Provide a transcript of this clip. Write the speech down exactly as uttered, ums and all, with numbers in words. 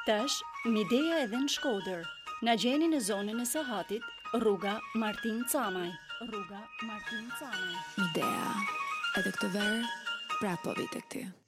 Tash, Midea edhe në Shkodër. Na gjeni në zonën e Sahatit, rruga Martin Camaj. Rruga Martin Camaj. Midea, edhe këtë verë, prapë po vi tek ty.